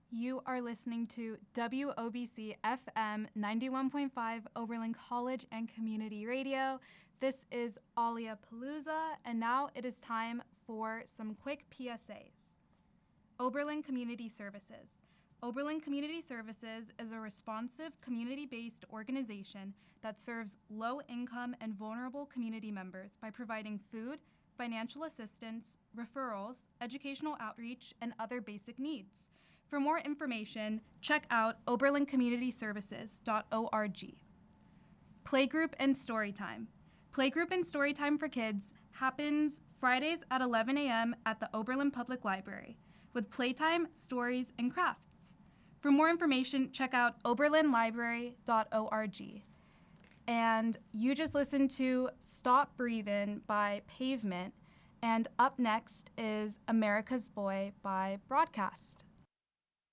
You are listening to WOBC FM 91.5 Oberlin College and Community Radio. This is Alia Palooza, and now it is time for some quick PSAs. Oberlin Community Services. Oberlin Community Services is a responsive, community-based organization that serves low-income and vulnerable community members by providing food, financial assistance, referrals, educational outreach, and other basic needs. For more information, check out oberlincommunityservices.org. Playgroup and Storytime. Playgroup and Storytime for kids happens Fridays at 11 a.m. at the Oberlin Public Library, with playtime, stories, and crafts. For more information, check out oberlinlibrary.org. And you just listened to Stop Breathin' by Pavement, and up next is America's Boy by Broadcast.